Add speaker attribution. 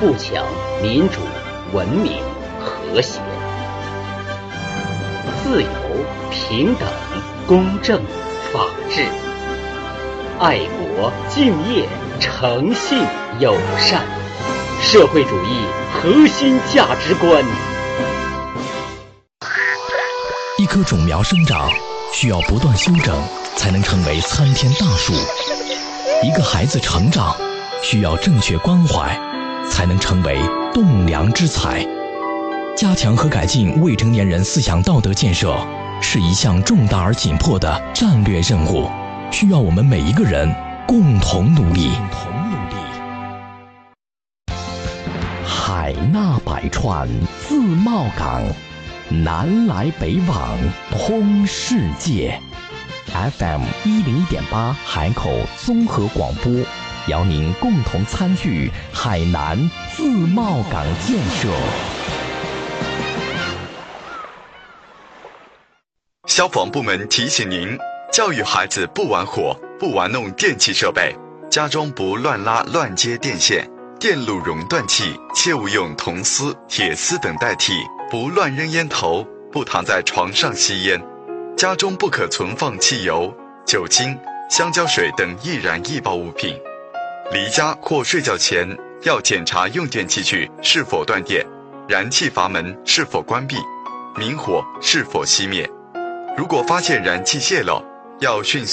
Speaker 1: 富强、民主、文明、和谐。自由、平等、公正、法治。爱国、敬业、诚信、友善。社会主义核心价值观。
Speaker 2: 一棵种苗生长需要不断修整，才能成为参天大树。一个孩子成长需要正确关怀，才能成为栋梁之才。加强和改进未成年人思想道德建设是一项重大而紧迫的战略任务，需要我们每一个人共同努力。海纳百川，自贸港，南来北往，通世界。FM 101.8海口综合广播，邀您共同参与海南自贸港建设。
Speaker 3: 消防部门提醒您：教育孩子不玩火，不玩弄电器设备，家中不乱拉乱接电线，电路熔断器切勿用铜丝、铁丝等代替，不乱扔烟头，不躺在床上吸烟。家中不可存放汽油、酒精、香蕉水等易燃易爆物品。离家或睡觉前要检查用电器具是否断电，燃气阀门是否关闭，明火是否熄灭。如果发现燃气泄漏，要迅速